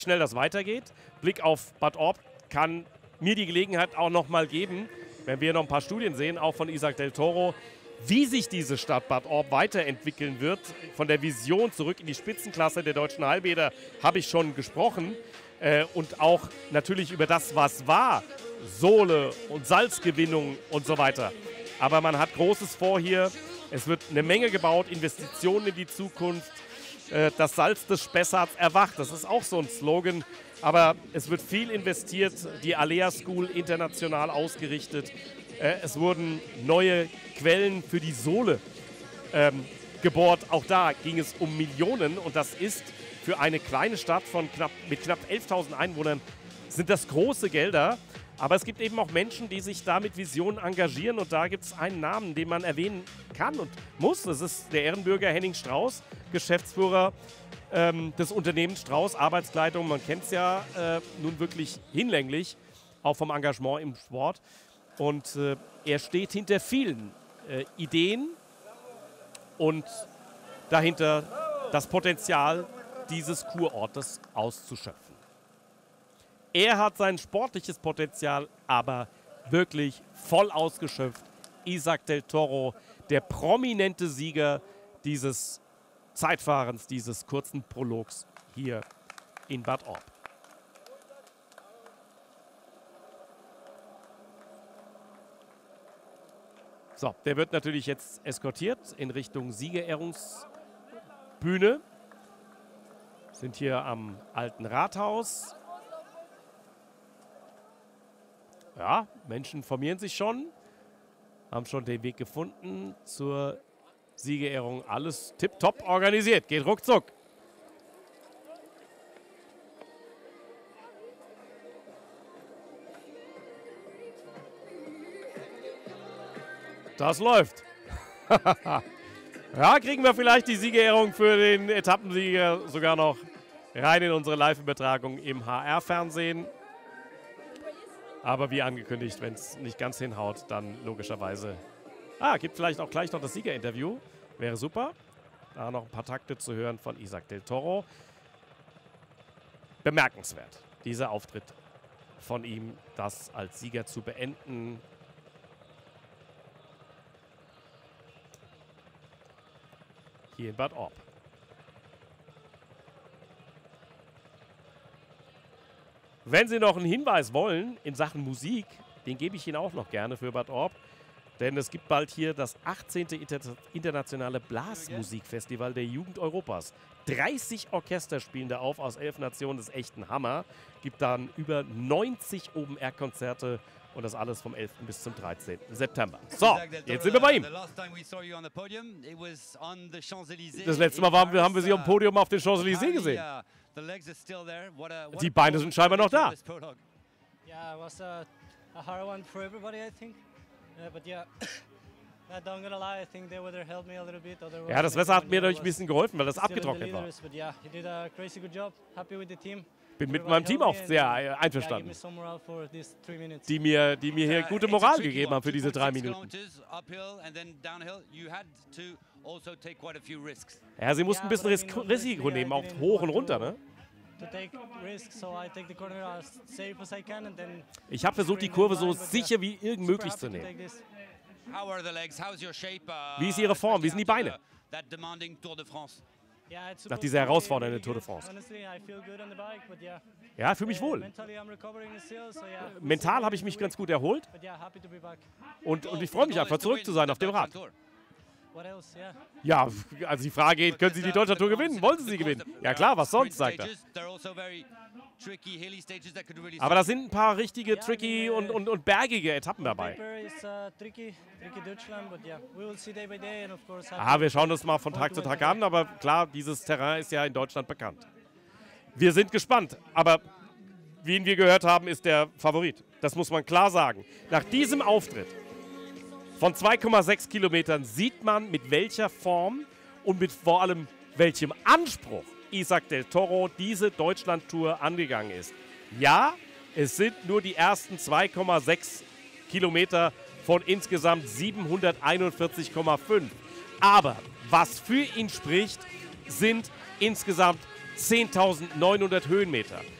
schnell das weitergeht. Blick auf Bad Orb kann mir die Gelegenheit auch noch mal geben, wenn wir noch ein paar Studien sehen, auch von Isaac del Toro, wie sich diese Stadt Bad Orb weiterentwickeln wird. Von der Vision zurück in die Spitzenklasse der deutschen Heilbäder habe ich schon gesprochen. Und auch natürlich über das, was war, Sohle und Salzgewinnung und so weiter. Aber man hat Großes vor hier. Es wird eine Menge gebaut, Investitionen in die Zukunft. Das Salz des Spessarts erwacht, das ist auch so ein Slogan. Aber es wird viel investiert, die Alea School international ausgerichtet. Es wurden neue Quellen für die Sohle gebohrt. Auch da ging es um Millionen und das ist für eine kleine Stadt mit knapp 11.000 Einwohnern sind das große Gelder. Aber es gibt eben auch Menschen, die sich da mit Visionen engagieren. Und da gibt es einen Namen, den man erwähnen kann und muss. Das ist der Ehrenbürger Henning Strauß, Geschäftsführer des Unternehmens Strauß Arbeitskleidung. Man kennt es ja nun wirklich hinlänglich, auch vom Engagement im Sport. Und er steht hinter vielen Ideen und dahinter das Potenzial dieses Kurortes auszuschöpfen. Er hat sein sportliches Potenzial aber wirklich voll ausgeschöpft. Isaac del Toro, der prominente Sieger dieses Zeitfahrens, dieses kurzen Prologs hier in Bad Orb. So, der wird natürlich jetzt eskortiert in Richtung Siegerehrungsbühne. Sind hier am alten Rathaus. Ja, Menschen formieren sich schon, haben schon den Weg gefunden zur Siegerehrung. Alles tipptopp organisiert, geht ruckzuck. Das läuft. Ja, kriegen wir vielleicht die Siegerehrung für den Etappensieger sogar noch rein in unsere Live-Übertragung im HR-Fernsehen. Aber wie angekündigt, wenn es nicht ganz hinhaut, dann logischerweise... gibt vielleicht auch gleich noch das Siegerinterview. Wäre super. Da noch ein paar Takte zu hören von Isaac del Toro. Bemerkenswert, dieser Auftritt von ihm, das als Sieger zu beenden. Hier in Bad Orb. Wenn Sie noch einen Hinweis wollen in Sachen Musik, den gebe ich Ihnen auch noch gerne für Bad Orb. Denn es gibt bald hier das 18. Internationale Blasmusikfestival der Jugend Europas. 30 Orchester spielen da auf aus 11 Nationen, das ist echt ein Hammer. Gibt dann über 90 Open-Air-Konzerte und das alles vom 11. bis zum 13. September. So, jetzt sind wir bei ihm. Das letzte Mal haben wir Sie am Podium auf den Champs-Élysées gesehen. Die Beine sind scheinbar noch da. Yeah, it was a hard one for everybody, I think. But yeah, don't gonna lie, I think they would have helped me a little bit. Ja, das Wetter hat mir dadurch ein bisschen geholfen, weil das abgetrocknet war. But yeah, he did a crazy good job. Happy with the team. Bin mit meinem Team auch sehr einverstanden, die mir hier gute Moral gegeben haben für diese 3 Minuten. Ja, sie mussten ein bisschen Risiko nehmen, auch hoch und runter, ne? Ich habe versucht, die Kurve so sicher wie irgend möglich zu nehmen. Wie ist Ihre Form? Wie sind die Beine? Nach dieser herausfordernden Tour de France. Ja, ich fühle mich wohl. Mental habe ich mich ganz gut erholt. Und ich freue mich einfach, zurück zu sein auf dem Rad. Ja, also die Frage geht, können Sie die Deutschland-Tour gewinnen? Wollen Sie sie gewinnen? Ja klar, was sonst, sagt er. Aber da sind ein paar richtige, tricky und bergige Etappen dabei. Wir schauen das mal von Tag zu Tag an, aber klar, dieses Terrain ist ja in Deutschland bekannt. Wir sind gespannt, aber wie ihn wir gehört haben, ist der Favorit. Das muss man klar sagen. Nach diesem Auftritt von 2,6 Kilometern sieht man, mit welcher Form und mit vor allem welchem Anspruch Isaac del Toro diese Deutschland-Tour angegangen ist. Ja, es sind nur die ersten 2,6 Kilometer von insgesamt 741,5. Aber was für ihn spricht, sind insgesamt 10.900 Höhenmeter.